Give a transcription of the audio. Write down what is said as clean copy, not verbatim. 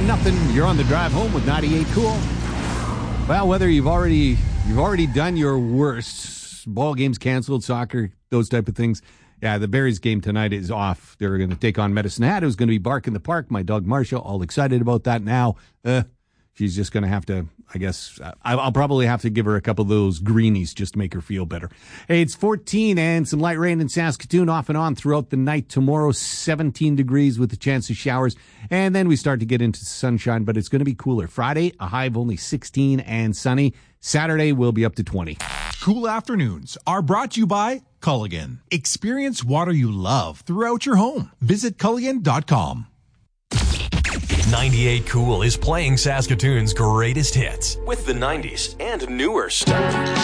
7-0. You're on the drive home with 98 Cool. Well, whether you've already done your worst, ball games canceled, soccer, those type of things. Yeah, the Berries game tonight is off. They're going to take on Medicine Hat. It was going to be Bark in the Park. My dog Marcia, all excited about that now. She's just going to have to, I guess, I'll probably have to give her a couple of those greenies just to make her feel better. Hey, it's 14 and some light rain in Saskatoon off and on throughout the night. Tomorrow, 17 degrees with a chance of showers. And then we start to get into sunshine, but it's going to be cooler. Friday, a high of only 16 and sunny. Saturday, we'll be up to 20. Cool Afternoons are brought to you by Culligan. Experience water you love throughout your home. Visit Culligan.com. 98 Cool is playing Saskatoon's greatest hits with the 90s and newer stuff.